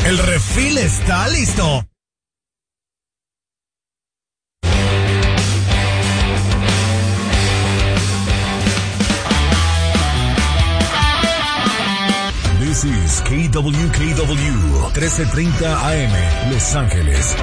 El refil está listo. This is KWKW 1330 AM, Los Ángeles.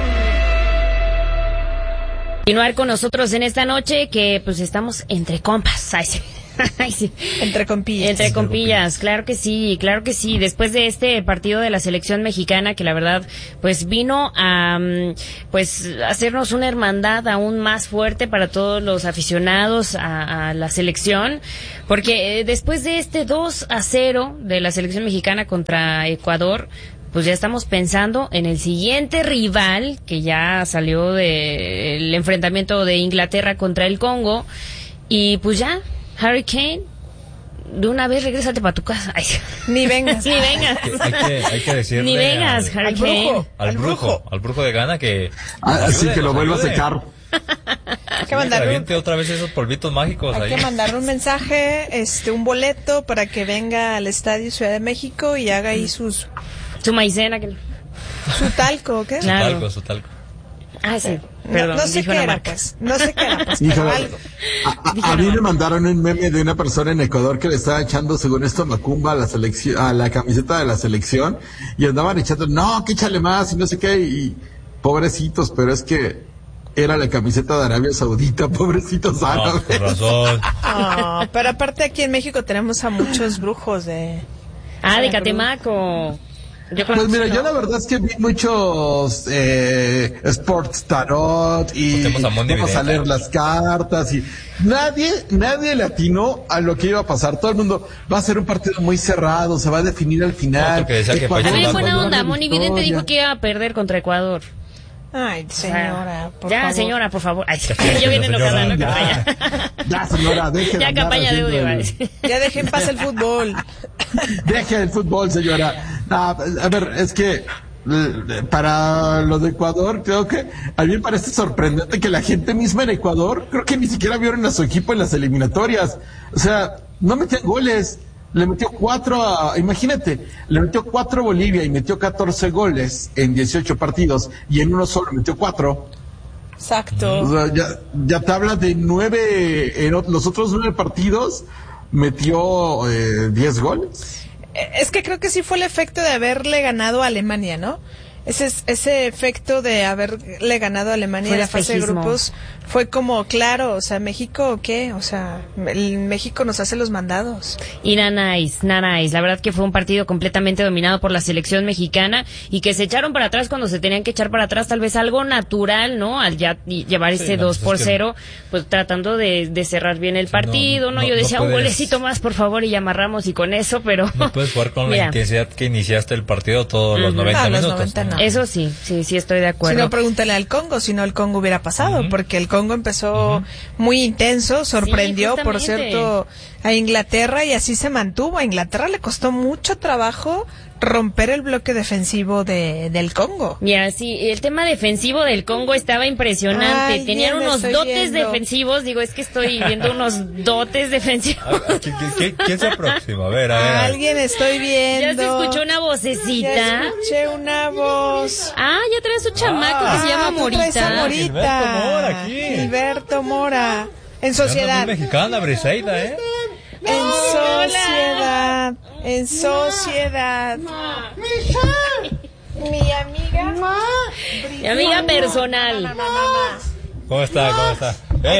Continuar con nosotros en esta noche que pues estamos entre compas. Ay, sí. Ay, sí. Entre compillas. Entre compillas, claro que sí, claro que sí. Después de este partido de la selección mexicana, que la verdad, pues vino a, pues, hacernos una hermandad aún más fuerte para todos los aficionados a la selección, porque después de este 2-0 de la selección mexicana contra Ecuador, pues ya estamos pensando en el siguiente rival, que ya salió del enfrentamiento de Inglaterra contra el Congo, y pues ya, Harry Kane, de una vez regrésate para tu casa. Ay, ni vengas. Ni vengas. Hay que decirle ni vengas, Harry Kane. Al brujo de Ghana que... Así que lo vuelva a secar. Hay que mandarle otra vez esos polvitos mágicos hay ahí. que mandarle un mensaje, un boleto para que venga al Estadio Ciudad de México y haga ahí su maicena. Su talco, ¿o qué? Claro. Su talco. Ah, sí. Perdón, no sé qué era, pues. No sé qué era, pues. Pero algo. A mí me mandaron un meme de una persona en Ecuador que le estaba echando, según esto, macumba a la selección, a la camiseta de la selección, y andaban echando, no, que échale más, y no sé qué, y pobrecitos, pero es que era la camiseta de Arabia Saudita, pobrecitos árabes. Por razón. Oh, pero aparte aquí en México tenemos a muchos brujos de Catemaco. Pues mira, yo la verdad es que vi muchos Sports Tarot y vamos a leer las cartas y nadie le atinó a lo que iba a pasar. Todo el mundo va a ser un partido muy cerrado, se va a definir al final. A ver, buena onda, Moni Vidente dijo que iba a perder contra Ecuador. Ay, señora, por favor. Señora, por favor. Ay, yo viene enojada, ¿no? Ya, señora, deje de andar campaña de odio. Ya deje en paz el fútbol. Deje el fútbol, señora. No, a ver, es que para lo de Ecuador, creo que a mí me parece sorprendente que la gente misma en Ecuador, creo que ni siquiera vieron a su equipo en las eliminatorias. O sea, no metían goles. Le metió 4 imagínate, le metió 4 a Bolivia y metió 14 goles en 18 partidos y en uno solo metió 4. Exacto. O sea, ya te habla de 9, en los otros 9 partidos metió 10 goles. Es que creo que sí fue el efecto de haberle ganado a Alemania, ¿no? Ese efecto de haberle ganado a Alemania en la fase de grupos fue como, claro, o sea, ¿México qué? O sea, México nos hace los mandados. Y nanáis, la verdad que fue un partido completamente dominado por la selección mexicana y que se echaron para atrás cuando se tenían que echar para atrás, tal vez algo natural, ¿no? Al ya llevar ese 2-0, pues tratando de cerrar bien el partido, ¿no? Yo decía, un golecito más, por favor, y amarramos y con eso, pero... No puedes jugar con la intensidad que iniciaste el partido todos los 90 minutos. Los 90 no. Eso sí estoy de acuerdo. Si no, pregúntale al Congo, si no el Congo hubiera pasado, porque el Congo empezó muy intenso, sorprendió, por cierto, a Inglaterra y así se mantuvo. A Inglaterra le costó mucho trabajo romper el bloque defensivo del Congo. Mira, sí, el tema defensivo del Congo estaba impresionante. Tenían unos dotes defensivos, digo, es que estoy viendo unos dotes defensivos. ¿Quién se aproxima? A ver. Alguien estoy viendo. Ya se escuchó una vocecita. Ya escuché una voz. Ya traes un chamaco que se llama Morita. Gilberto Mora, aquí. Gilberto Mora. En sociedad. Muy mexicana, Briseida, En sociedad. Mi amiga. Mi amiga personal. ¿Cómo está?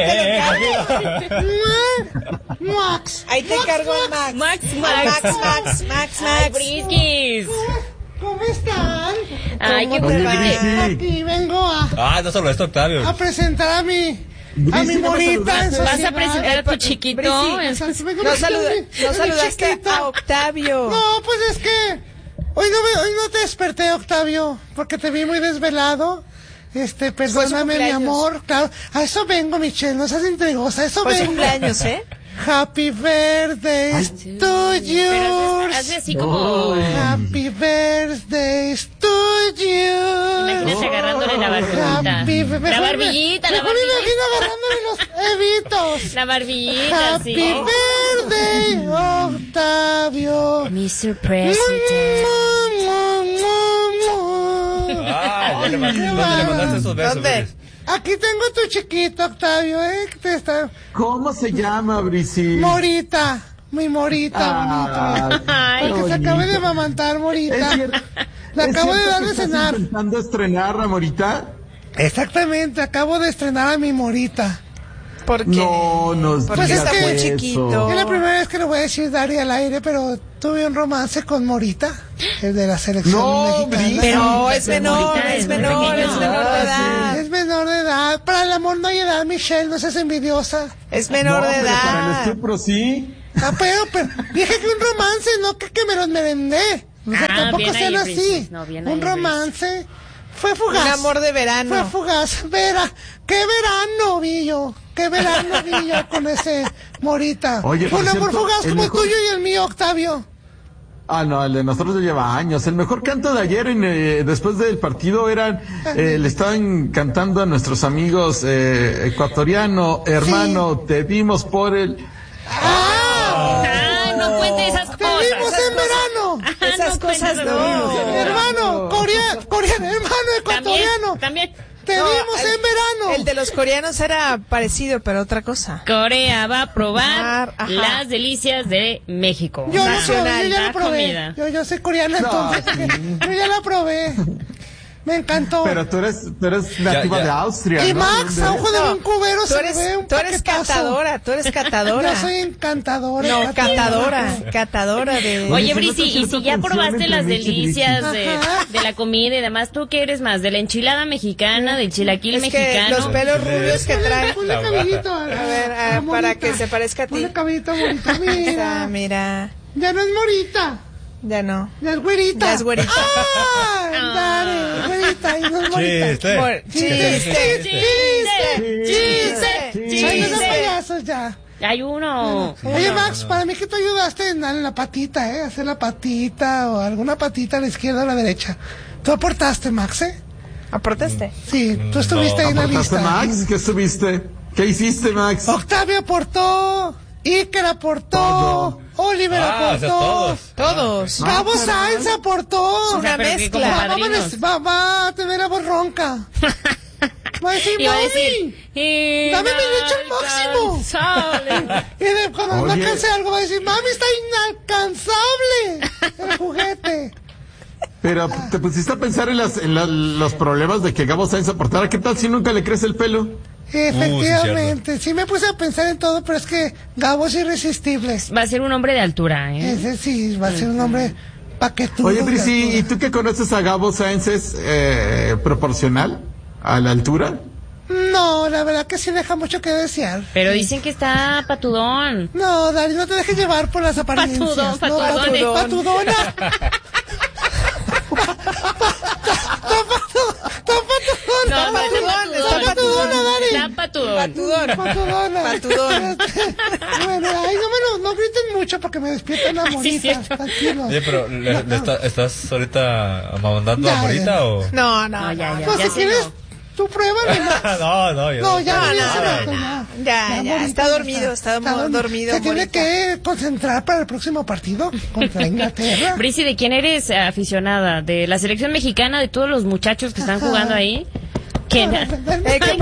Max. Ahí te cargo el Max. Max. Briskis. ¿Cómo están? Ay, qué bueno. Aquí vengo a... no solo esto, Octavio. A presentar a mi morita. ¿Vas a presentar a tu chiquito? No saludaste a Octavio. No, pues es que hoy no te desperté, Octavio, porque te vi muy desvelado. Perdóname, mi amor. Claro, a eso vengo, Michelle, no seas intrigosa, eso vengo. Cumpleaños, Happy birthday to you. Hace así como... Happy birthday to you. Imagínate agarrándole la barbillita. La barbillita. Me imagino agarrándole los evitos. La barbillita, Happy birthday, Octavio. Mr. President. ¿Dónde le mandaste esos besos? ¿Dónde? Aquí tengo tu chiquito, Octavio, que te está... ¿Cómo se llama, Brisi? Morita, mi Morita, bonito. Porque se acaba de amamantar, Morita. Le acabo de dar de cenar. ¿Estás intentando estrenar a Morita? Exactamente, acabo de estrenar a mi Morita. ¿Por qué? No, Pues está muy chiquito. Es la primera vez que lo voy a decir, Dari, al aire, pero tuve un romance con Morita, el de la selección mexicana. Pero no, es menor de edad. Es menor de edad. Para el amor no hay edad, Michelle, no seas envidiosa. Es menor de edad. Para el estupro sí. Pero dije que un romance, no que me los merendé. O sea, tampoco sean así. No, un romance fue fugaz. Un amor de verano. Fue fugaz. ¿Qué verano vi yo? ¿Qué verano vi yo con ese Morita? Oye, fue un amor fugaz como mejor... el tuyo y el mío, Octavio. No, el de nosotros ya lleva años. El mejor canto de ayer, después del partido, le estaban cantando a nuestros amigos ecuatoriano, hermano, te vimos por el... No cuente esas cosas. Te vimos en verano. Esas cosas no. Hermano, coreano, hermano ecuatoriano. También. Te vimos en verano. El de los coreanos era parecido, pero otra cosa. Corea va a probar las delicias de México. Yo ya la probé. Comida. Yo soy coreana, entonces. Yo ya la probé. Me encantó. Pero tú eres nativa de Austria, y ¿no? Max, a ojo de un cubero, se ve un tú eres catadora. Yo soy encantadora. No, catadora de... Oye, Brisi, y si ya probaste las delicias de la comida y demás, ¿tú qué eres más? ¿De la enchilada mexicana, del chilaquil mexicano? Que los pelos rubios que trae. Ponle cabellito. A ver, para que se parezca a ti. Ponle cabellito, Morita. Mira. Ya no es Morita. Ya no. Ya es güerita. Ya es güerita. Dale, güerita, y no es Morita. Chiste. Ay, no son payasos ya. Hay uno. Oye, Max, para mí que tú ayudaste en la patita, hacer la patita o alguna patita a la izquierda o a la derecha. ¿Tú aportaste, Max, ¿Aportaste? Sí, tú estuviste ahí en la lista. Max? ¿Qué estuviste? ¿Qué hiciste, Max? Octavio aportó, Iker aportó, Oliver aportó. Todos. Gabo Sainz aportó. Una mezcla. Va a tener la voz ronca. Va a decir, mami, dame mi leche al máximo. Y cuando no alcance algo va a decir, mami, está inalcanzable el juguete. Pero te pusiste a pensar en los problemas de que Gabo Sainz aportara. ¿Qué tal si nunca le crece el pelo? Efectivamente, sí me puse a pensar en todo, pero es que Gabo es irresistible. Va a ser un hombre de altura, Ese sí, va a ser un hombre paquetudo. Oye, Brisi, ¿y tú que conoces a Gabo Sainz es proporcional a la altura? No, la verdad que sí deja mucho que desear. Pero dicen que está patudón. No, Dari, no te dejes llevar por las apariencias. Patudona. Patudón. Bueno, ahí no griten mucho porque me despiertan a Morita. Tranquilos. Oye, pero ¿estás ahorita amamantando a Morita o...? No, ya. Pues si quieres, tú pruébame. No, ya. Está dormido. Se tiene que concentrar para el próximo partido contra Inglaterra. Brisi, ¿de quién eres aficionada? ¿De la selección mexicana? ¿De todos los muchachos que están jugando ahí? ¿Quién? ¿Qué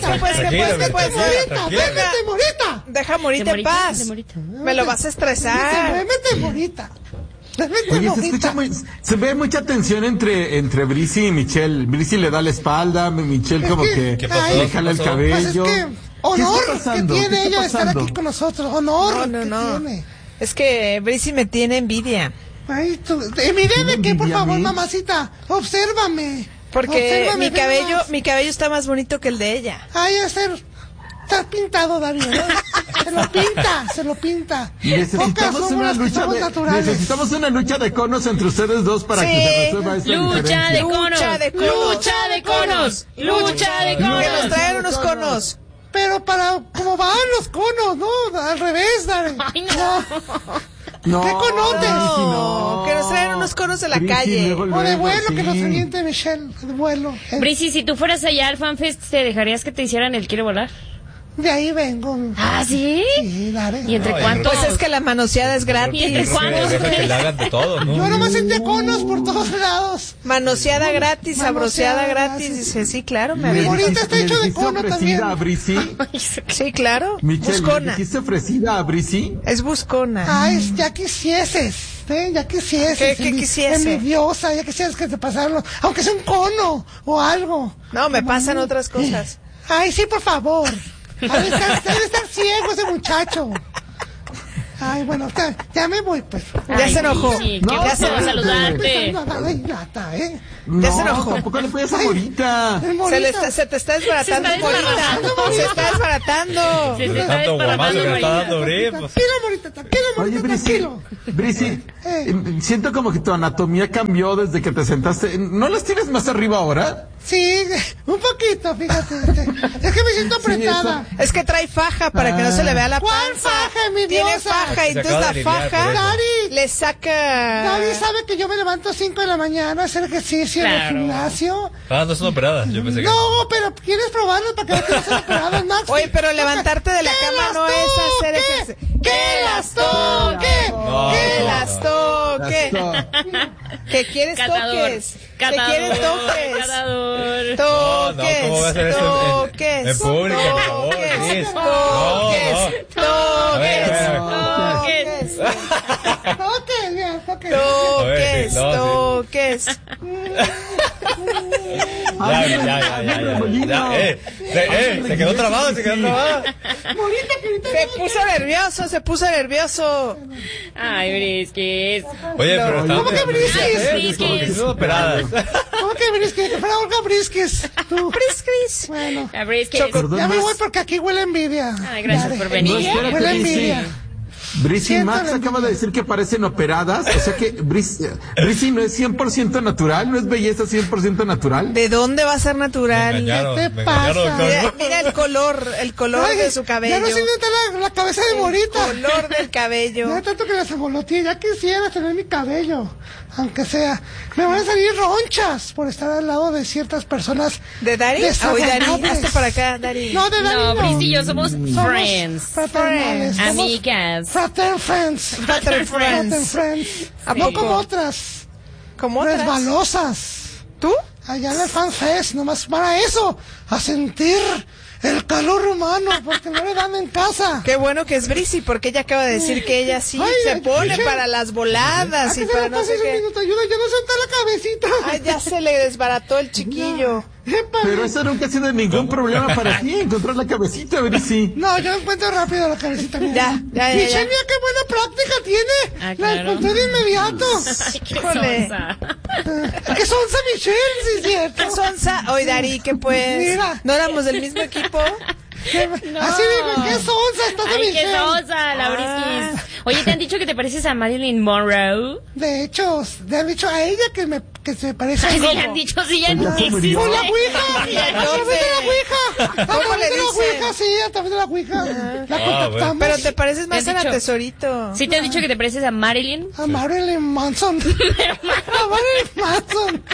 Morita. Deja Morita en paz. Me lo vas a estresar. Vete, Morita. Oye, se ve mucha tensión entre Brisi y Michelle. Brisi le da la espalda, Michelle como que le jala el cabello. Pues es que honor que tiene ella de estar aquí con nosotros. Honor que tiene. Es que Brisi me tiene envidia. Ay, ¿envidia de qué, por favor, mamacita? Obsérvame. Porque mi cabello está más bonito que el de ella. Ay, está pintado, Darío, ¿no? Se lo pinta. Necesitamos una lucha de conos entre ustedes dos para que se resuelva esta lucha de conos. Que nos traigan unos conos. Pero ¿cómo van los conos? No, al revés, Darío. Ay, no. No, ¿qué conotes? No, que nos traigan unos conos de la calle. O de vuelo, que nos oriente Michelle, de vuelo. Brisi, si tú fueras allá al FanFest, ¿te dejarías que te hicieran el quiere volar? De ahí vengo. ¿Ah, sí? Sí, dale. ¿Y entre cuántos? Pues es que la manoseada es gratis. ¿Y entre cuántos? Deja que le hagan de todo, ¿no? Yo nomás sentía conos por todos lados. Manoseada gratis, sabroseada gratis. Dice, sí, claro, me Mi aviento. bonita está hecho de cono también. ¿A Brisi? Sí, claro. Michelle, ¿le Buscona. dijiste ofrecida a Brisi? Es buscona. Ay, ya quisieses, ya quisieses. ¿Qué quisiese? Envidiosa, ya quisieses que te pasaran, aunque sea un cono o algo. No, me pasan otras cosas. Ay, sí, por favor. Debe estar ciego ese muchacho. Ay, bueno, ya me voy, pues. Ya se enojó. Sí, No, qué ya gusto se- saludarte. Ay, gata, No, se enojó. tampoco le puedes a Morita. Se te está desbaratando, Se está Morita. desbaratando, Se está desbaratando. Se te está Tanto guamazo que le está dando, Bri, pues. Tranquilo, Morita, tranquilo, Oye, Morita, Brisi, tranquilo. Brisi, siento como que tu anatomía cambió desde que te sentaste. ¿No las tienes más arriba ahora? Sí, un poquito, fíjate. Es que me siento apretada. Es que trae faja para que no se le vea la ¿Cuál panza. faja, envidiosa? Tiene faja y Se entonces acaba la de aliviar, por faja eso. Dari, le saca... Nadie sabe que yo me levanto a 5 de la mañana a hacer ejercicio en el Claro. gimnasio. Ah, no son operadas. Yo pensé que. No, pero ¿quieres probarlo para que no te vas a operar, Max? Oye, pero levantarte de la ¡Que cama las no es hacer toque! ejercicio. ¡Que las toque! No, ¡Que no, las no. toque! ¿Que quieres Catador. toques? ¿Que quieres toques? Catador. No, no, ¿cómo voy a hacer esto en público, por favor? Liz? A ver. Toques. Toques, bien, toques. A ver, sí, no, Toques. Ya. Se quedó trabado, se quedó trabado. Morita, que ahorita Se puso nervioso. Ay, Brisquis. Oye, pero están. ¿Cómo que Brisquis? Brisquis. Son operadas. ¿Cómo que Brisquis? Que fuera Olga Brisquis. Tú. Brisquis. Bueno, A Brisquis. Perdón, ya me Max. voy porque aquí huele envidia. Ay, gracias Dale. por venir. No, espérate, Huele Brisi. envidia. Brisi, Siento Max la acaba de decir que parecen operadas. O sea que Brisi no es 100% natural, no es belleza 100% natural. ¿De dónde va a ser natural? engañaron, ¿Qué me pasa? engañaron, doctor. Mira el color Ay, de su cabello. Ya no se nota la cabeza de Morita. El color del cabello. Ya tanto que las angolotí, ya quisiera tener mi cabello, aunque sea. Me van a salir ronchas por estar al lado de ciertas personas. ¿De Dari? Oye, Dari, desagradables. hazte para acá, Dari. No, de Dari No, no. Bris y yo somos Somos friends. fraternales. Somos Amigas. Frater friends. Frater Frater friends. friends. ¿A No poco? como otras. ¿Como otras? Resbalosas. ¿Tú? Allá en el Fan Fest, nomás para eso, a sentir el calor humano, porque no le dan en casa. Qué bueno que es Brisi, porque ella acaba de decir que ella sí Ay, se ay, pone ay. para las voladas y ¿A qué se para le no pasa sé ese qué. minuto? Ayuda, ya no sienta la cabecita. Ay, ya se le desbarató el chiquillo. Épale. Pero eso nunca ha sido ningún problema para ti, encontrar la cabecita, Brisi. No, yo encuentro rápido la cabecita. Mira. Ya. Michelle, mira qué buena práctica tiene. Ah, La claro. encontré de inmediato. Ay, qué Híjole. sonsa. ¿Qué sonsa, Michelle? Sí, es cierto. ¿Qué sonsa? Oye, Dari, ¿qué pues? Mira. ¿No éramos del mismo equipo? Así digo, ¿qué sonsa? Estás de Ay, qué Michelle. sonsa, la Brisquis. Oye, ¿te han dicho que te pareces a Marilyn Monroe? De hecho, le han dicho a ella que se parece a Ay, sí mí. le han dicho, sí, ya Oye, no se murió. ¡Por existe. la Ouija! ¿Y ¡A través de la Ouija! ¡A ¿Cómo través le de la dicen? Ouija! Sí, a través de la Ouija. La bueno. contactamos. Pero te pareces más ¿Te a han la dicho? Tesorito. ¿Sí te han dicho que te pareces a Marilyn? A Marilyn Manson. A Marilyn Manson.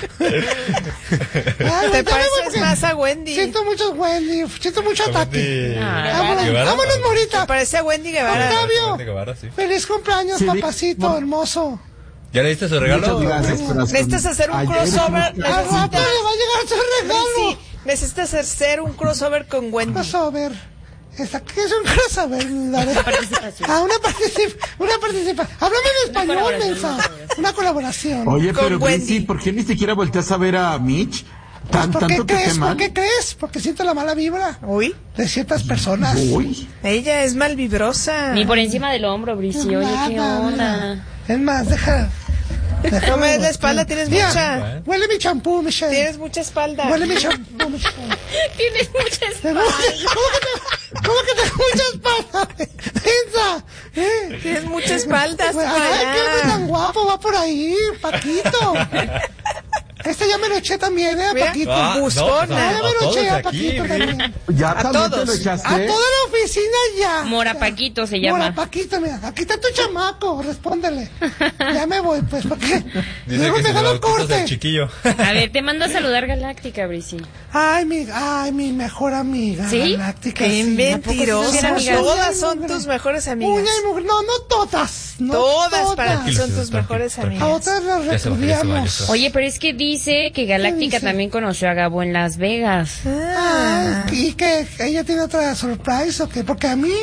Ay, Te ya me voy pareces porque más a Wendy. Siento mucho Wendy, siento mucho ataque. Vámonos, Guevara. vámonos, Te Morita. parece a Wendy Guevara. Octavio, Sí. feliz cumpleaños, Sí, papacito no. hermoso. ¿Ya le diste su regalo? Muchas gracias, corazón. Necesitas hacer un Ayer crossover. Al rato le va a llegar su regalo. Sí, necesitas hacer un crossover con Wendy. Crossover. ¿Qué es un crossover? Una participación. una participación. Háblame en español, colaboración, mensa. una colaboración. Una colaboración. Oye, Con pero Wendy. Brisi, ¿por qué ni siquiera volteas a ver a Mitch? ¿Por qué ¿Tanto te crees? mal? ¿Por qué crees? Porque siento la mala vibra Uy, de ciertas personas. Uy. ella es malvibrosa. Ni por encima del hombro, Brisi. Oye, qué Nada, onda. nada. Es más, deja. No me des la espalda, tienes Mira, mucha. huele mi champú, Michelle. Tienes mucha espalda. Huele mi champú, Michelle. Tienes mucha espalda. ¿Cómo que tengo mucha espalda? Mensa. Tienes mucha espalda. hasta por Ay, allá. qué hombre tan guapo, va por ahí, Paquito. Este ya ya me lo eché también, a Paquito. Buscona. Ya me lo eché a Paquito también. Ya A también todos. te lo echaste. A toda la oficina ya. Morapaquito se llama. Morapaquito, mira, aquí está tu chamaco, respóndele. Ya me voy, pues, porque Dice luego que me se dan lo un quitas corte. al chiquillo. A ver, te mando a saludar Galáctica, Brisi. Ay, mi mejor amiga. ¿Sí? Galáctica. Qué sí, mentiroso. ¿a poco sí eres amiga? Todas son tus mejores amigas. Uña y mugre. No todas. No Todas para ti Tranquilo, son tus tranquilo, mejores tranquilo. A amigas. otras las Ya se va, repudiamos. Oye, pero es que dice que Galáctica dice? también conoció a Gabo en Las Vegas. ¿Y que ella tiene otra surprise o qué? Porque a mí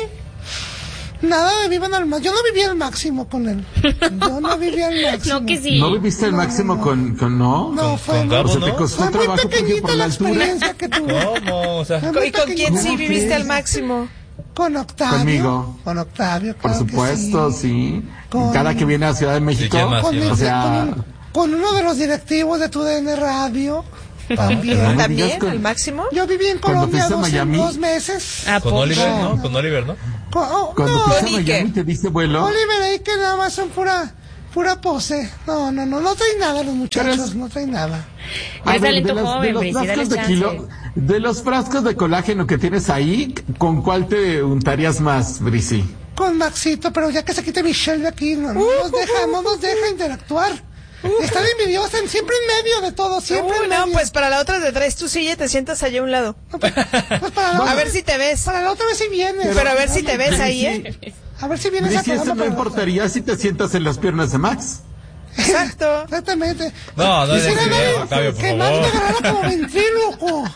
nada me vivan al máximo. Yo no vivía al máximo con él. Yo no vivía al máximo. No, que sí. ¿No viviste el máximo con no? No, fue con muy, Gabo, O sea, te ¿no? costó fue muy trabajo porque pequeñita por la la altura. experiencia que tuve. ¿Cómo? O sea, Fue muy ¿Y con quién pequeñita. sí ¿Cómo viviste crees? al máximo? Con Octavio. Conmigo. Con Octavio, Por claro que supuesto, sí. Con- Cada que viene a Ciudad de México, ¿quién más? Con, ¿Quién el- o sea, con uno de los directivos de TUDN Radio. También. no me ¿También digas con- al máximo? Yo viví en Cuando Colombia fuiste a Miami. 2 meses. ¿A con poco? Oliver, ¿no? Con Oliver, ¿no? cuando No, fuiste a Ike. Miami te diste vuelo. Oliver ahí que nada más son pura pose. No traen nada los muchachos, no traen nada. A Es ver, talento de joven, los Brisi, dale frascos de chance. de los frascos de colágeno que tienes ahí, ¿con cuál te untarías más, Brisi? Con Maxito, pero ya que se quite Michelle de aquí, no nos deja interactuar. Están envidiosa, siempre en medio de todo, siempre en medio. No, pues para la otra te traes tu silla y te sientas allá a un lado. Pues para la A otra- ver si te ves. Para la otra vez si vienes. Pero a ver si te ves ahí, ¿eh? A ver si vienes a Brisi, eso programa no para- importaría si te sientas en las piernas de Max. Exacto. Exactamente. No, no es Quisiera idea, ver Octavio, por que Max favor. me agarrara como ventríloco.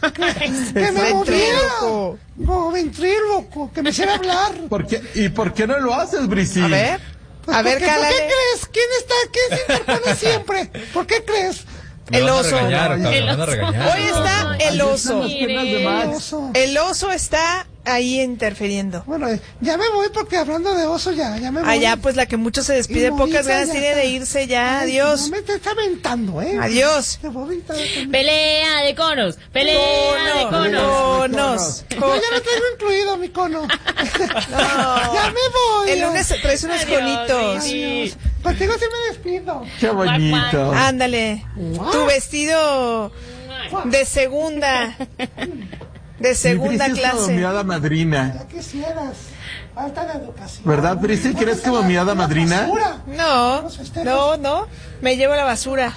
Que me moviera. Ventríloco. Como ventríloco. Que me hiciera hablar. ¿Y por qué no lo haces, Brisi? A ver. Pues, A ver, ¿por qué cálale. crees? ¿Quién se interpone siempre? ¿Por qué crees? Me El van a oso. regañar, Octavio, me van a regañar. Hoy está el oso. Las piernas de El Max. oso. El oso está ahí interfiriendo. Bueno, ya me voy porque hablando de oso ya me voy. Allá, pues la que mucho se despide, Y Movita pocas ganas ya tiene está. de irse ya. Ay, Adiós. No me está aventando, Adiós. Te voy a aventar también. Pelea de conos, pelea de conos. Conos. Yo ya lo tengo incluido, mi cono. Ya me voy. El lunes traes unos Adiós, conitos. Adiós. Contigo sí me despido. Qué bonito. Ándale. Tu vestido de segunda. De segunda Brisi es como mi clase. hada madrina. Ya quisieras. Falta de educación. ¿Verdad, Brisi? ¿Crees como mi hada madrina? No, no. Me llevo la basura.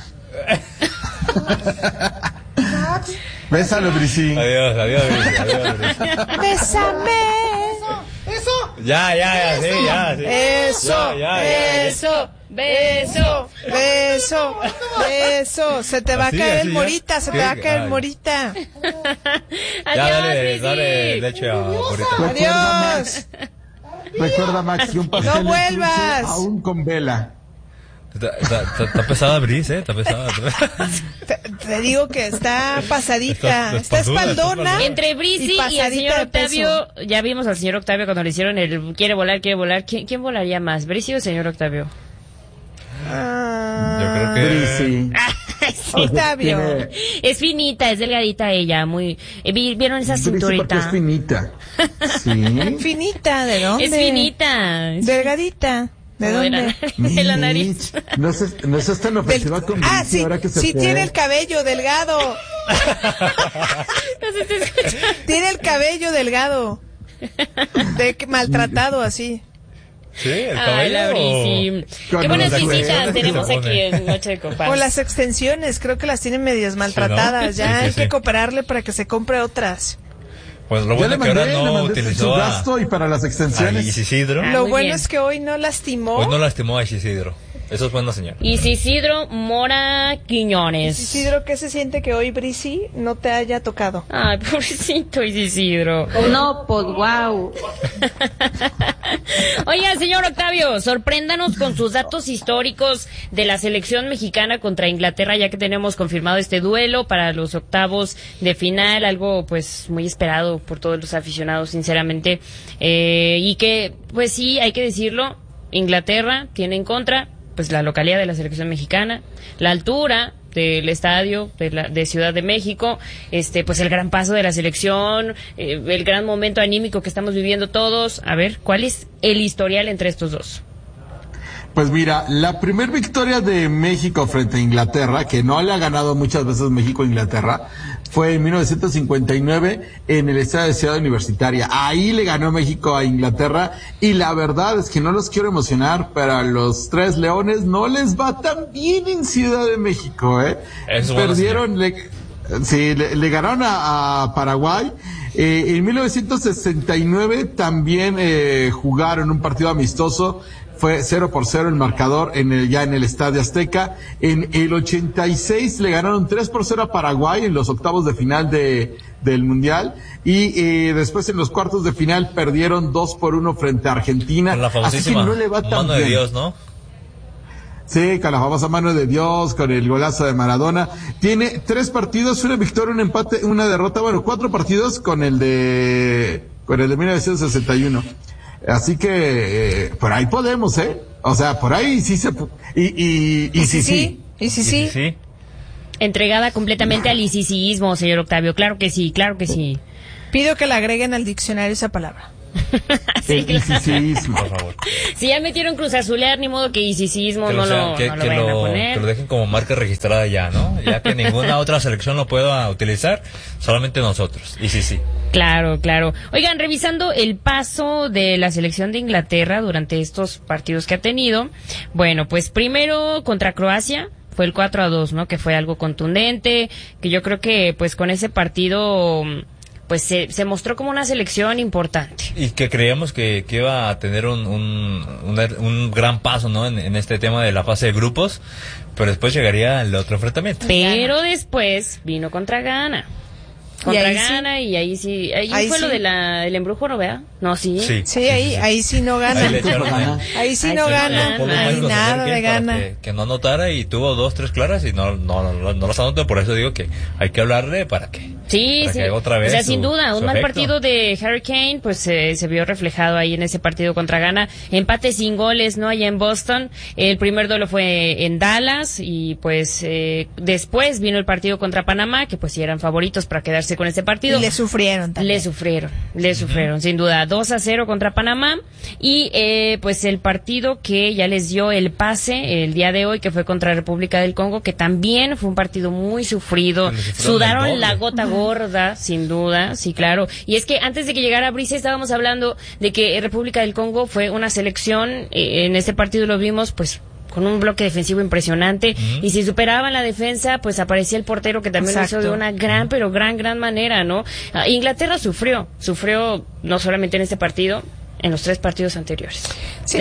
Max, Bésalo, Brisi. Adiós, adiós, Brisi. Bésame. eso. Ya, sí, ya, sí. Eso. Ya. Eso. Beso. Beso. Beso. Se te va a Así, caer así, el ya. morita. Se te va a caer el Ay. morita. Ya, Adiós, dale Brisi. leche a Morita. Adiós. Recuerda, Max, que un pastel es dulce vuelvas. aún con vela. Está pesada Bris, está pesada. Te digo que está pasadita. Está espaldona. Entre Brisi y el pasadita señor de peso. Octavio, ya vimos al señor Octavio cuando le hicieron el quiere volar. ¿Quién volaría más, Brisi o el señor Octavio? Yo creo que Brisi. Octavio. Tiene- Es finita, es delgadita ella, muy... ¿Vieron esa Brisi porque es cinturita? finita. Sí. Finita, ¿de dónde? Es finita. Delgadita. ¿De Como dónde? de la nariz. No seas tan ofensiva con Brisi Sí, ahora que se sí fue. tiene el cabello delgado. No se te escucha. Tiene el cabello delgado. Maltratado así. sí, el Ay, la cabello. Brisi. Con Qué buenas las visitas extensiones que tenemos se aquí pone. en Noche de Copas. O las extensiones, creo que las tienen medias maltratadas. Sí, Ya sí, hay sí. que cooperarle para que se compre otras. Pues lo Ya bueno le que ahora mandé, no su utilizó a gasto y para las a extensiones. Isidro. Ah, Lo muy bueno bien. es que hoy no lastimó. Hoy no lastimó a Isidro. Eso es buena señal. Isidro Mora Quiñones. Isidro, ¿qué se siente que hoy Brisi no te haya tocado? Ay, pobrecito Isidro. No, pues wow. Oiga, señor Octavio, sorpréndanos con sus datos históricos de la selección mexicana contra Inglaterra, ya que tenemos confirmado este duelo para los octavos de final, algo pues muy esperado por todos los aficionados, sinceramente, y que pues sí, hay que decirlo, Inglaterra tiene en contra pues la localidad de la selección mexicana, la altura del estadio de Ciudad de México, pues el gran paso de la selección, el gran momento anímico que estamos viviendo todos. A ver, ¿cuál es el historial entre estos dos? Pues mira, la primer victoria de México frente a Inglaterra, que no le ha ganado muchas veces México a Inglaterra, fue en 1959 en el estadio de Ciudad Universitaria. Ahí le ganó México a Inglaterra y la verdad es que no los quiero emocionar, pero a los Tres Leones no les va tan bien en Ciudad de México, Perdieron, le ganaron a Paraguay. En 1969 también jugaron un partido amistoso. Fue 0-0 el marcador ya en el Estadio Azteca. En el 86 le ganaron 3-0 a Paraguay en los octavos de final del Mundial. Y después en los cuartos de final perdieron 2-1 frente a Argentina. Con la famosísima así que no le va tan mano bien. De Dios, ¿no? Sí, con la famosa mano de Dios, con el golazo de Maradona. Tiene 3 partidos, una victoria, un empate, una derrota. Bueno, 4 partidos con el de 1961. Así que por ahí podemos, o sea, por ahí sí se sí. Entregada completamente al isisiísmo, señor Octavio. Claro que sí. Pido que le agreguen al diccionario esa palabra. Sí, isisiísmo, por favor. Si ya metieron Cruz Azulear, ni modo que isisiísmo no lo vayan a poner. Que lo dejen como marca registrada ya, ¿no? Ya que ninguna otra selección lo pueda utilizar, solamente nosotros. Y sí. Claro. Oigan, revisando el paso de la selección de Inglaterra durante estos partidos que ha tenido, bueno, pues primero contra Croacia fue el 4-2, ¿no? Que fue algo contundente, que yo creo que pues con ese partido pues se mostró como una selección importante. Y que creíamos que iba a tener un gran paso, ¿no? En este tema de la fase de grupos, pero después llegaría el otro enfrentamiento. Pero después vino contra Ghana. Y ahí sí fue lo del embrujo, ¿no, vea? No, sí. Sí, ahí sí no gana. Ahí sí no gana. Ahí nada de gana. Que no anotara y tuvo 2-3 claras y no las anotó, por eso digo que hay que hablarle para que haga otra vez. O sea, sin duda, un mal partido de Harry Kane, pues se vio reflejado ahí en ese partido contra Ghana. Empate sin goles, ¿no? Allá en Boston. El primer duelo fue en Dallas y pues después vino el partido contra Panamá, que pues sí eran favoritos para quedarse con ese partido. Y le sufrieron también. Le sufrieron, sin duda. 2-0 contra Panamá. Y pues el partido que ya les dio el pase el día de hoy, que fue contra República del Congo, que también fue un partido muy sufrido. Sudaron la gota gorda, sin duda, sí, claro. Y es que antes de que llegara Brice estábamos hablando de que República del Congo fue una selección, en este partido lo vimos, pues con un bloque defensivo impresionante, y si superaban la defensa, pues aparecía el portero, que también lo hizo de una gran manera, ¿no? Inglaterra sufrió no solamente en este partido, en los 3 partidos anteriores. Sí,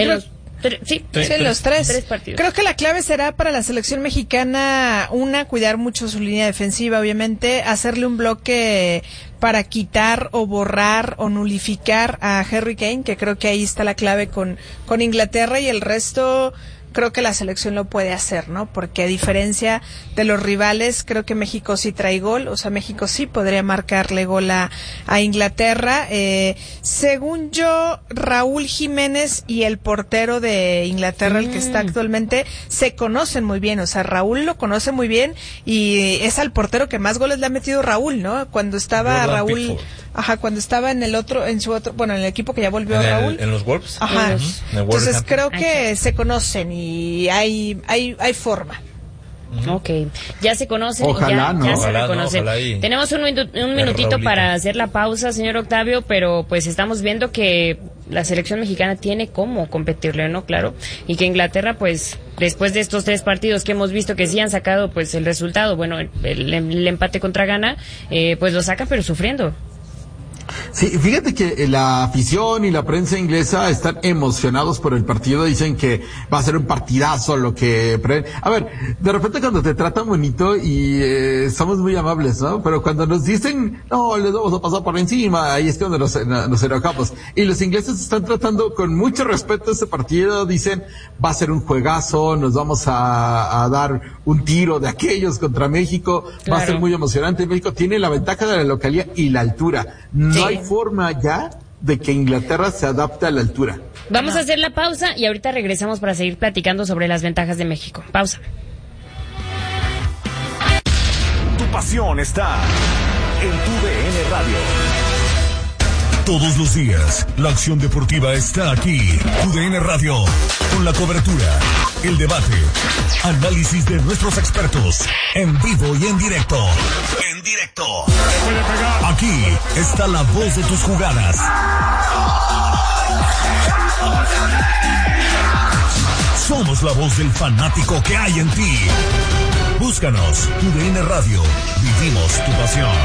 los 3 partidos. Creo que la clave será para la selección mexicana, cuidar mucho su línea defensiva, obviamente, hacerle un bloque para quitar o borrar o nulificar a Harry Kane, que creo que ahí está la clave con Inglaterra, y el resto creo que la selección lo puede hacer, ¿no? Porque a diferencia de los rivales, creo que México sí trae gol, o sea, México sí podría marcarle gol a Inglaterra. Según yo, Raúl Jiménez y el portero de Inglaterra, el que está actualmente, se conocen muy bien, o sea, Raúl lo conoce muy bien y es al portero que más goles le ha metido Raúl, ¿no? Cuando estaba Raúl, cuando estaba en el equipo que ya volvió Raúl. En los Wolves. Entonces creo que se conocen y hay forma. Ok, ya se conocen. Ojalá, ya se reconocen. Tenemos un minutito para hacer la pausa, señor Octavio, pero pues estamos viendo que la selección mexicana tiene cómo competirle, ¿no? Claro, y que Inglaterra, pues después de estos 3 partidos que hemos visto que sí han sacado pues el resultado, bueno, el empate contra Ghana, pues lo sacan pero sufriendo. Sí, fíjate que la afición y la prensa inglesa están emocionados por el partido, dicen que va a ser un partidazo a ver, de repente cuando te tratan bonito y somos muy amables, ¿no? Pero cuando nos dicen, no, les vamos a pasar por encima, ahí es cuando nos enojamos. Y los ingleses están tratando con mucho respeto este partido, dicen, va a ser un juegazo, nos vamos a dar un tiro de aquellos contra México, va a ser muy emocionante. México tiene la ventaja de la localidad y la altura. No hay forma ya de que Inglaterra se adapte a la altura. Vamos a hacer la pausa y ahorita regresamos para seguir platicando sobre las ventajas de México. Pausa. Tu pasión está en tu DN Radio. Todos los días, la acción deportiva está aquí. UDN Radio, con la cobertura, el debate, análisis de nuestros expertos, en vivo y en directo. En directo. Aquí está la voz de tus jugadas. Somos la voz del fanático que hay en ti. Búscanos, UDN Radio. Vivimos tu pasión.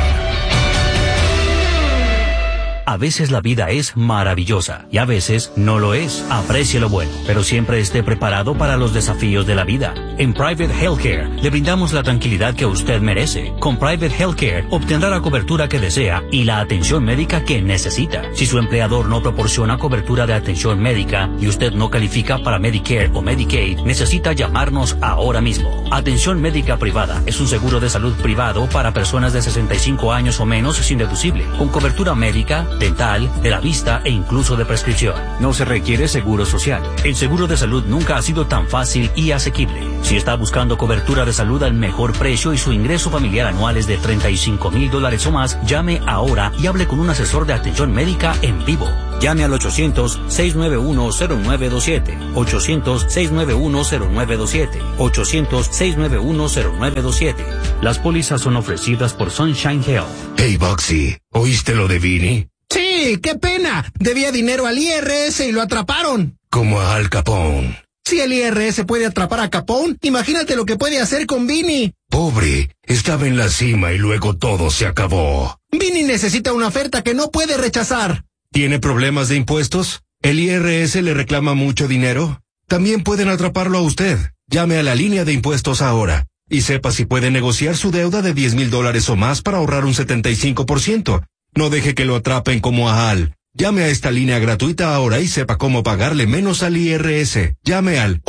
A veces la vida es maravillosa y a veces no lo es. Aprecie lo bueno, pero siempre esté preparado para los desafíos de la vida. En Private Healthcare le brindamos la tranquilidad que usted merece. Con Private Healthcare obtendrá la cobertura que desea y la atención médica que necesita. Si su empleador no proporciona cobertura de atención médica y usted no califica para Medicare o Medicaid, necesita llamarnos ahora mismo. Atención médica privada es un seguro de salud privado para personas de 65 años o menos sin deducible, con cobertura médica, dental, de la vista e incluso de prescripción. No se requiere seguro social. El seguro de salud nunca ha sido tan fácil y asequible. Si está buscando cobertura de salud al mejor precio y su ingreso familiar anual es de $35,000 o más, llame ahora y hable con un asesor de atención médica en vivo. Llame al 800-691-0927, 800-691-0927, 800-691-0927. Las pólizas son ofrecidas por Sunshine Health. Hey, Boxy, ¿oíste lo de Vinny? Sí, qué pena. Debía dinero al IRS y lo atraparon. Como a Al Capone. Si el IRS puede atrapar a Capone, imagínate lo que puede hacer con Vinny. Pobre, estaba en la cima y luego todo se acabó. Vinny necesita una oferta que no puede rechazar. ¿Tiene problemas de impuestos? ¿El IRS le reclama mucho dinero? También pueden atraparlo a usted. Llame a la línea de impuestos ahora y sepa si puede negociar su deuda de $10,000 o más para ahorrar un 75%. No deje que lo atrapen como a Al. Llame a esta línea gratuita ahora y sepa cómo pagarle menos al IRS. Llame al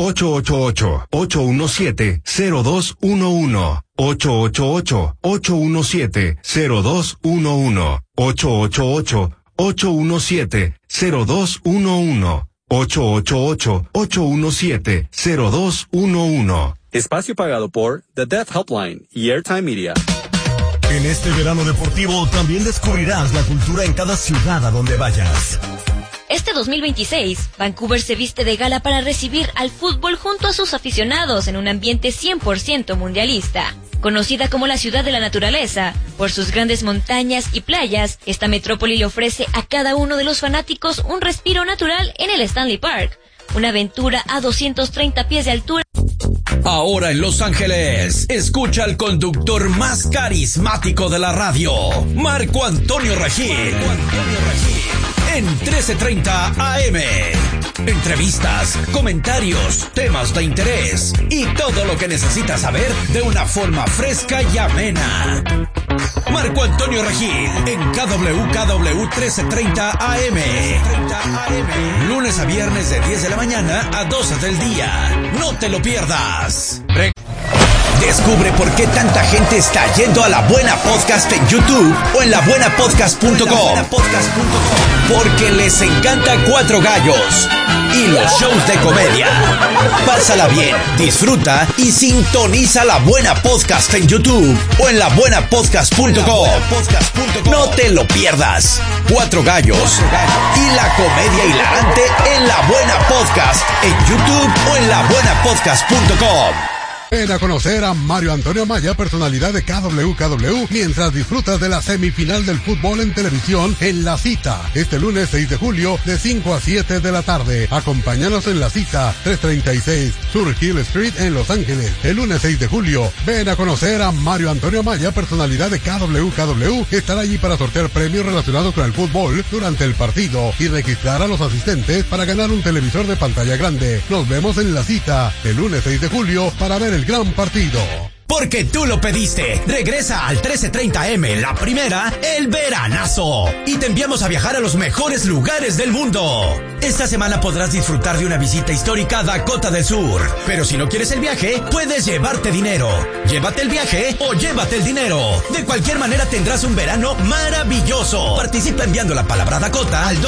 888-817-0211. 888-817-0211. 888-817-0211. 888-817-0211. Espacio pagado por The Deaf Helpline y Airtime Media. En este verano deportivo también descubrirás la cultura en cada ciudad a donde vayas. Este 2026, Vancouver se viste de gala para recibir al fútbol junto a sus aficionados en un ambiente 100% mundialista. Conocida como la ciudad de la naturaleza, por sus grandes montañas y playas, esta metrópoli le ofrece a cada uno de los fanáticos un respiro natural en el Stanley Park, una aventura a 230 pies de altura. Ahora en Los Ángeles, escucha al conductor más carismático de la radio, Marco Antonio Regil. En 1330 AM. Entrevistas, comentarios, temas de interés y todo lo que necesitas saber de una forma fresca y amena. Marco Antonio Regil en KWKW 1330 AM. Lunes a viernes de 10 de la mañana a 12 del día. No te lo pierdas. Descubre por qué tanta gente está yendo a La Buena Podcast en YouTube o en labuenapodcast.com. Porque les encanta Cuatro Gallos y los shows de comedia. Pásala bien, disfruta y sintoniza La Buena Podcast en YouTube o en labuenapodcast.com. No te lo pierdas. Cuatro Gallos y la comedia hilarante en La Buena Podcast en YouTube o en labuenapodcast.com. Ven a conocer a Mario Antonio Maya, personalidad de KWKW, mientras disfrutas de la semifinal del fútbol en televisión en La Cita, este lunes 6 de julio de 5 a 7 de la tarde. Acompáñanos en La Cita, 336 Sur Hill Street en Los Ángeles. El lunes 6 de julio, ven a conocer a Mario Antonio Maya, personalidad de KWKW, que estará allí para sortear premios relacionados con el fútbol durante el partido y registrar a los asistentes para ganar un televisor de pantalla grande. Nos vemos en La Cita, el lunes 6 de julio, para ver el gran partido. Porque tú lo pediste. Regresa al 1330M, la primera, el veranazo. Y te enviamos a viajar a los mejores lugares del mundo. Esta semana podrás disfrutar de una visita histórica a Dakota del Sur. Pero si no quieres el viaje, puedes llevarte dinero. Llévate el viaje o llévate el dinero. De cualquier manera tendrás un verano maravilloso. Participa enviando la palabra Dakota al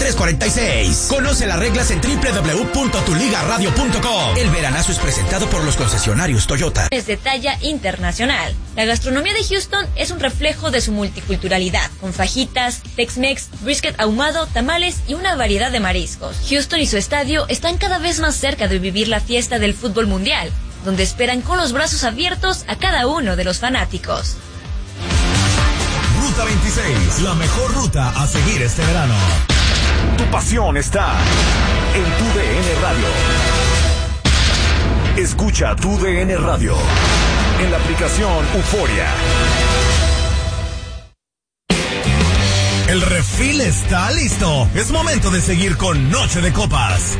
213-527-2346. Conoce las reglas en www.tuligaradio.com. El veranazo es presentado por los concesionarios Toyota. Es de talla internacional. La gastronomía de Houston es un reflejo de su multiculturalidad, con fajitas, Tex-Mex, brisket ahumado, tamales y una variedad de mariscos. Houston y su estadio están cada vez más cerca de vivir la fiesta del fútbol mundial, donde esperan con los brazos abiertos a cada uno de los fanáticos. Ruta 26, la mejor ruta a seguir este verano. Tu pasión está en tu DN Radio. Escucha tu DN Radio en la aplicación Euforia. El refil está listo. Es momento de seguir con Noche de Copas.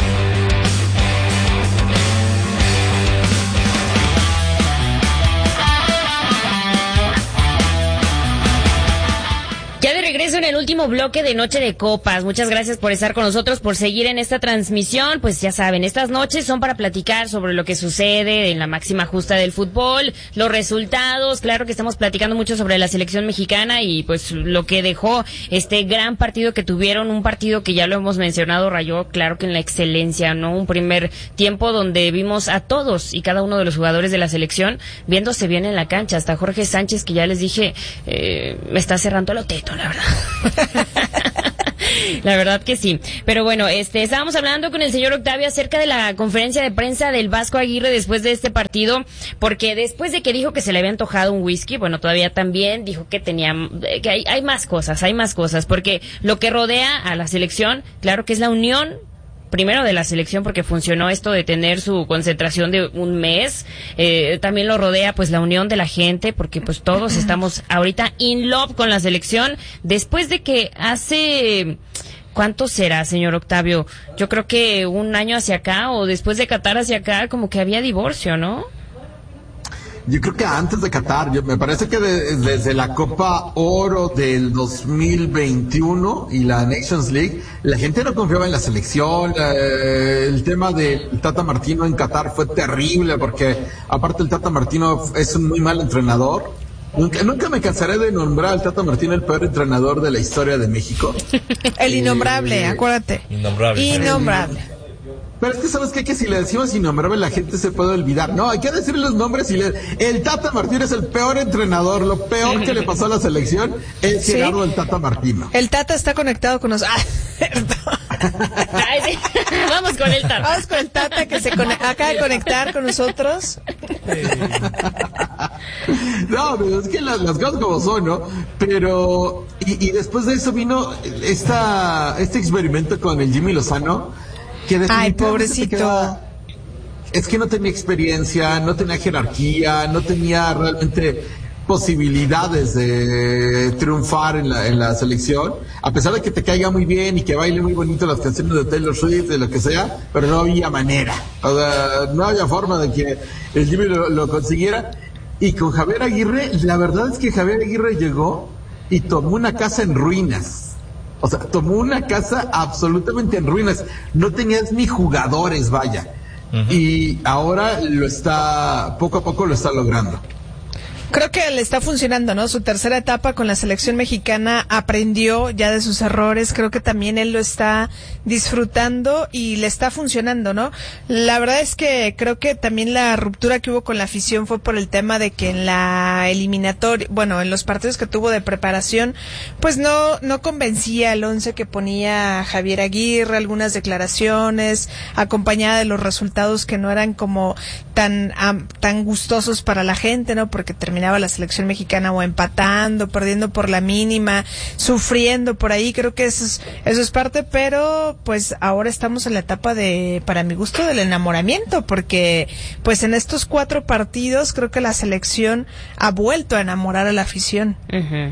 Ya de regreso en el último bloque de Noche de Copas. Muchas gracias por estar con nosotros, por seguir en esta transmisión. Pues ya saben, estas noches son para platicar sobre lo que sucede en la máxima justa del fútbol, los resultados. Claro que estamos platicando mucho sobre la selección mexicana y pues lo que dejó este gran partido que tuvieron, un partido que ya lo hemos mencionado, rayó claro que en la excelencia, ¿no? Un primer tiempo donde vimos a todos y cada uno de los jugadores de la selección viéndose bien en la cancha, hasta Jorge Sánchez, que ya les dije, me está cerrando el teto, la verdad. La verdad que sí. Pero bueno, estábamos hablando con el señor Octavio acerca de la conferencia de prensa del Vasco Aguirre después de este partido, porque después de que dijo que se le había antojado un whisky, bueno, todavía también dijo que hay más cosas, porque lo que rodea a la selección, claro que es la unión, primero de la selección, porque funcionó esto de tener su concentración de un mes, también lo rodea pues la unión de la gente, porque pues todos estamos ahorita in love con la selección, después de que hace... ¿Cuánto será, señor Octavio? Yo creo que un año hacia acá, o después de Qatar hacia acá, como que había divorcio, ¿no? Yo creo que antes de Qatar, me parece que desde la Copa Oro del 2021 y la Nations League, la gente no confiaba en la selección. El tema del Tata Martino en Qatar fue terrible porque aparte el Tata Martino es un muy mal entrenador. Nunca me cansaré de nombrar al Tata Martino el peor entrenador de la historia de México. El innombrable, acuérdate. Innombrable. Pero es que, ¿sabes qué? Que si le decimos innombrable, la gente se puede olvidar. No, hay que decirle los nombres el Tata Martino es el peor entrenador. Lo peor que le pasó a la selección es Gerardo el Tata Martino. El Tata está conectado con nosotros. Vamos con el Tata. Vamos con el Tata que se acaba de conectar con nosotros. No, pero es que las cosas como son, ¿no? Pero, y después de eso vino este experimento con el Jimmy Lozano. Ay, pobrecito. Es que no tenía experiencia, no tenía jerarquía, no tenía realmente posibilidades de triunfar en la selección, a pesar de que te caiga muy bien y que baile muy bonito las canciones de Taylor Swift, de lo que sea, pero no había manera, o sea, no había forma de que el Jimmy lo consiguiera. Y con Javier Aguirre, la verdad es que Javier Aguirre llegó y tomó una casa en ruinas. O sea, tomó una casa absolutamente en ruinas. No tenías ni jugadores, vaya. Uh-huh. Y ahora poco a poco lo está logrando. Creo que le está funcionando, ¿no? Su tercera etapa con la selección mexicana, aprendió ya de sus errores, creo que también él lo está disfrutando y le está funcionando, ¿no? La verdad es que creo que también la ruptura que hubo con la afición fue por el tema de que en la eliminatoria, bueno, en los partidos que tuvo de preparación, pues no convencía el 11 que ponía Javier Aguirre, algunas declaraciones, acompañada de los resultados que no eran como tan gustosos para la gente, ¿no? Porque terminaba la selección mexicana o empatando, perdiendo por la mínima, sufriendo por ahí. Creo que eso es parte, pero pues ahora estamos en la etapa para mi gusto, del enamoramiento, porque pues en estos 4 partidos creo que la selección ha vuelto a enamorar a la afición. Uh-huh.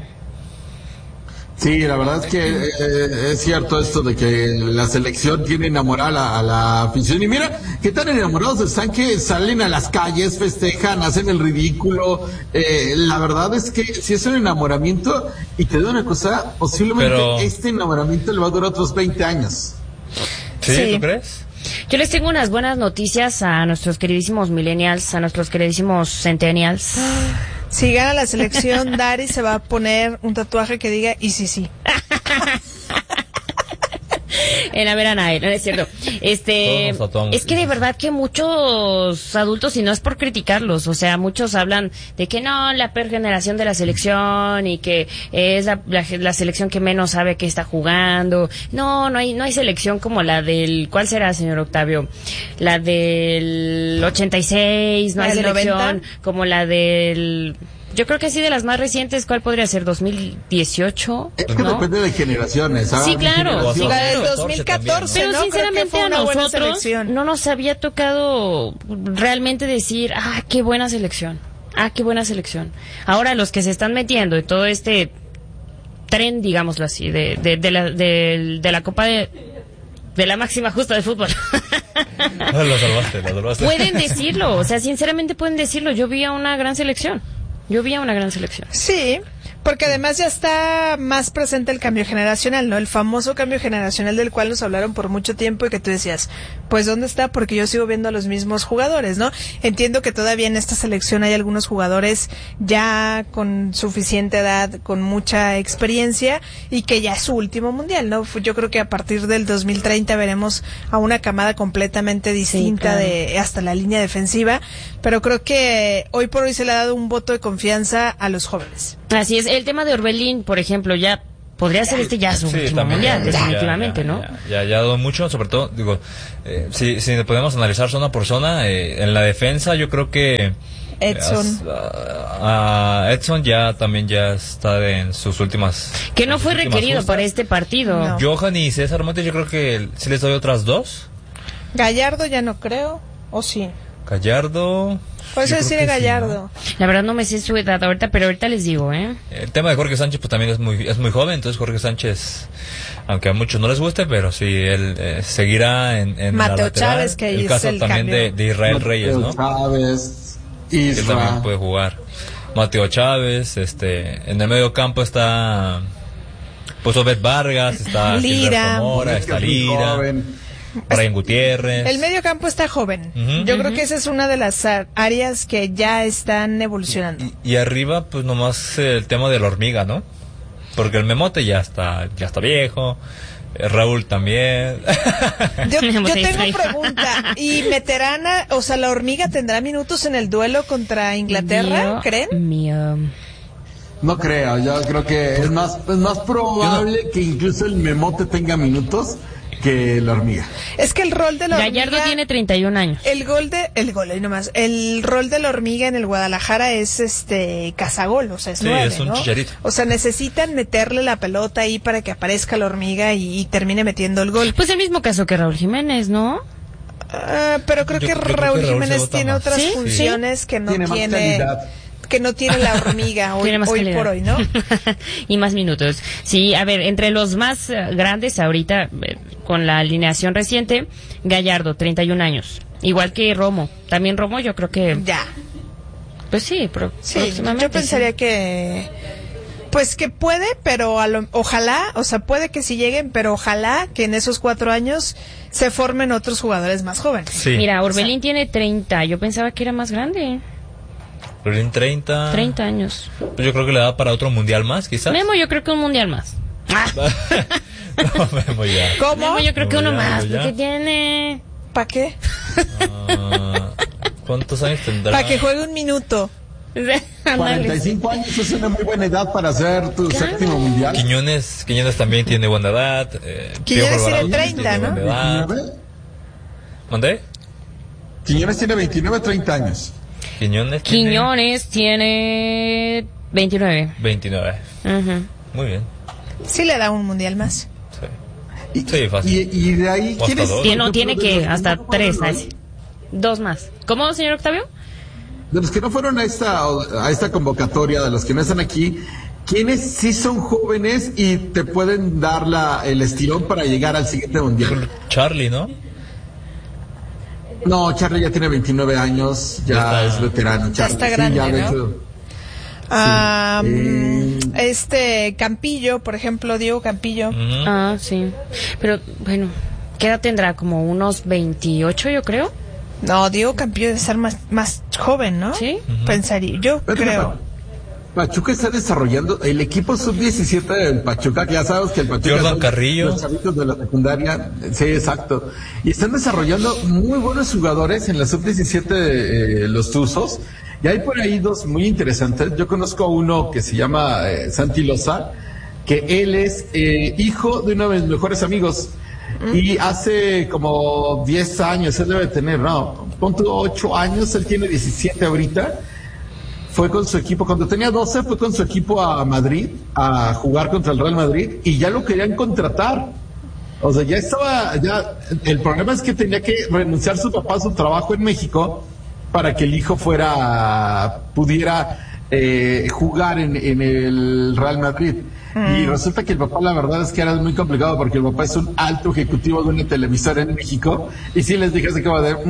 Sí, la verdad es que es cierto esto de que la selección tiene enamorada a la afición. Y mira, qué tan enamorados están que salen a las calles, festejan, hacen el ridículo. La verdad es que si es un enamoramiento, y te digo una cosa, posiblemente este enamoramiento le va a durar otros 20 años. ¿Sí? ¿Tú crees? Yo les tengo unas buenas noticias a nuestros queridísimos millennials, a nuestros queridísimos centennials. Si gana la selección, Dari se va a poner un tatuaje que diga "y sí". En la verana, no es cierto. Es que de verdad que muchos adultos, y no es por criticarlos, o sea, muchos hablan de que no, la peor generación de la selección y que es la selección que menos sabe que está jugando. No hay selección como la del, ¿cuál será, señor Octavio? La del 86, no hay selección 90. Como la del... Yo creo que así de las más recientes, ¿cuál podría ser? 2018. Es que depende de generaciones. Sí, claro. Sí, la del 2014. Pero ¿no? sinceramente a nosotros no nos había tocado realmente decir, qué buena selección. Qué buena selección. Ahora los que se están metiendo de todo este tren, digámoslo así, de la Copa de la máxima justa de fútbol. Lo salvaste. Pueden decirlo, o sea, sinceramente pueden decirlo. Yo vi a una gran selección. Sí, porque además ya está más presente el cambio generacional, ¿no? El famoso cambio generacional del cual nos hablaron por mucho tiempo y que tú decías, pues ¿dónde está? Porque yo sigo viendo a los mismos jugadores, ¿no? Entiendo que todavía en esta selección hay algunos jugadores ya con suficiente edad, con mucha experiencia y que ya es su último mundial, ¿no? Yo creo que a partir del 2030 veremos a una camada completamente distinta, sí, claro, hasta la línea defensiva, pero creo que hoy por hoy se le ha dado un voto de confianza a los jóvenes. Así es, el tema de Orbelín, por ejemplo, ya podría ser ya su último mundial, definitivamente, ¿no? Ya dado mucho, sobre todo, digo, si podemos analizar zona por zona, en la defensa yo creo que Edson ya está en sus últimas... Que no fue requerido justas para este partido. No. Johan y César Montes yo creo que sí les doy otras dos. Gallardo ya no creo, ¿o sí? Gallardo... Por eso decir Gallardo. Sí, ¿no? La verdad no me sé su edad ahorita, pero ahorita les digo, ¿eh? El tema de Jorge Sánchez pues también es muy joven, entonces Jorge Sánchez, aunque a muchos no les guste, pero sí, él seguirá en Mateo Chávez, que el caso el también de Israel Mateo Reyes, ¿no? Chávez, que también puede jugar. Mateo Chávez, en el medio campo está pues Obed Vargas, está Lira, Mora, está Lira. Brian Gutiérrez. El medio campo está joven. Yo creo que esa es una de las áreas que ya están evolucionando. Y arriba, pues nomás el tema de la hormiga, ¿no? Porque el Memote ya está viejo. Raúl también. Yo tengo pregunta. ¿Y meterá, o sea, la hormiga tendrá minutos en el duelo contra Inglaterra? ¿Creen? No creo. Yo creo que es más probable que incluso el Memote tenga minutos que la hormiga. Es que el rol de la hormiga... Gallardo tiene 31 años. El rol de la hormiga en el Guadalajara es cazagol, o sea, es 9, es un ¿no? chicharito. O sea, necesitan meterle la pelota ahí para que aparezca la hormiga y termine metiendo el gol. Pues el mismo caso que Raúl Jiménez, ¿no? Pero creo que Raúl Jiménez tiene otras funciones que no tiene... que no tiene la hormiga hoy por hoy, ¿no? Y más minutos. Sí, a ver, entre los más grandes ahorita, con la alineación reciente, Gallardo, 31 años. Igual que Romo. También Romo yo creo que... Ya. Pues sí, próximamente. Yo pensaría que... Pues que puede, pero ojalá, o sea, puede que sí lleguen, pero ojalá que en esos 4 años se formen otros jugadores más jóvenes. Sí. Mira, Orbelín tiene 30. Yo pensaba que era más grande. Orbelín 30 años. Pues yo creo que le da para otro mundial más, quizás. Memo, yo creo que un mundial más. No, Memo ya. ¿Cómo? Memo, yo creo que uno más. ¿Qué tiene? ¿Para qué? ¿Cuántos años tendrá? Para que juegue un minuto. 45 años es una muy buena edad para hacer tu séptimo mundial. Quiñones también tiene buena edad. Quiñones tiene 30, ¿no? ¿29? ¿Mandé? Quiñones tiene 29, 30 años. Quiñones tiene 29. 29. Muy bien. Sí le da un mundial más. Sí, fácil. Y de ahí tiene que hasta 3, 2 más. ¿Cómo, señor Octavio? De los que no fueron a esta convocatoria, de los que no están aquí, ¿quiénes sí son jóvenes y te pueden dar el estirón para llegar al siguiente mundial? Charlie, ¿no? No, Charlie ya tiene 29 años, ya es veterano. Ya está grande, ¿no? Campillo, por ejemplo, Diego Campillo. Sí. Pero, bueno, ¿qué edad tendrá? Como unos 28, yo creo. No, Diego Campillo debe ser más joven, ¿no? Sí. Pensaría, yo creo. Pachuca está desarrollando el equipo sub-17 del Pachuca, que ya sabemos que el Pachuca Jordan Carrillo, los chavitos de la secundaria, sí, exacto, y están desarrollando muy buenos jugadores en la sub-17 los Tuzos, y hay por ahí dos muy interesantes. Yo conozco a uno que se llama Santi Loza, que él es hijo de uno de mis mejores amigos, y hace como 10 años, él debe tener, pon tú 8 años, él tiene 17 ahorita. Fue con su equipo, cuando tenía 12, fue con su equipo a Madrid a jugar contra el Real Madrid y ya lo querían contratar. O sea, el problema es que tenía que renunciar su papá a su trabajo en México para que el hijo pudiera jugar en el Real Madrid. Y resulta que el papá, la verdad es que era muy complicado porque el papá es un alto ejecutivo de una televisora en México, y sí les dije así como de,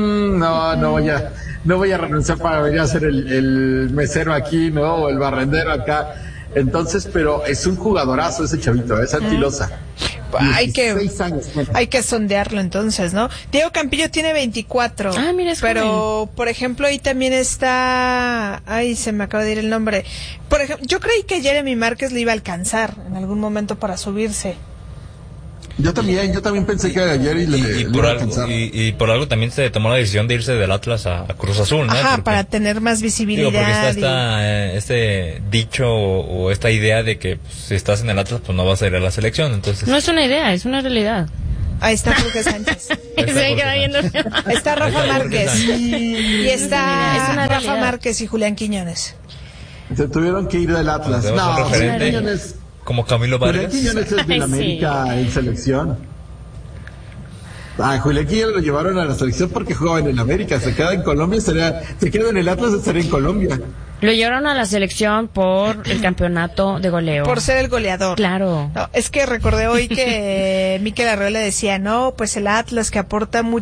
no voy a renunciar para venir a ser el mesero aquí, ¿no? O el barrendero acá. Entonces, pero es un jugadorazo ese chavito, es Santi Loza. Hay que sondearlo entonces, ¿no? Diego Campillo tiene 24. Mira, es pero, joven. por ejemplo, ahí también está... se me acaba de ir el nombre. Por ejemplo, yo creí que Jeremy Márquez le iba a alcanzar en algún momento para subirse. Yo también pensé que ayer le iba a alcanzar. Y por algo también se tomó la decisión de irse del Atlas a Cruz Azul, ¿no? Ajá, para tener más visibilidad. Porque está este dicho o esta idea de que si estás en el Atlas, pues no vas a ir a la selección, entonces... No es una idea, es una realidad. Ahí está Jorge Sánchez. Está Rafa Márquez. Y está Rafa Márquez y Julián Quiñones. Se tuvieron que ir del Atlas. No, Julián Quiñones... Como Camilo Vargas. Julián Quiñones es de América en selección. Julián Quiñones lo llevaron a la selección porque jugaba en el América. Se queda en Colombia, se queda en el Atlas, estaría en Colombia. Lo llevaron a la selección por el campeonato de goleo. Por ser el goleador. Claro. No, es que recordé hoy que Mikel Arreola decía, no, pues el Atlas que aporta